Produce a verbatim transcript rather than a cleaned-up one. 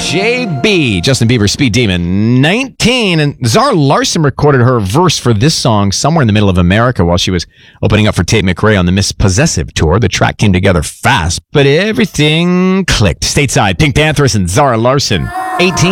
J B, Justin Bieber, Speed Demon, nineteen. And Zara Larsson recorded her verse for this song somewhere in the middle of America while she was opening up for Tate McRae on the Miss Possessive tour. The track came together fast, but everything clicked. Stateside, Pink Panthers and Zara Larsson, eighteen.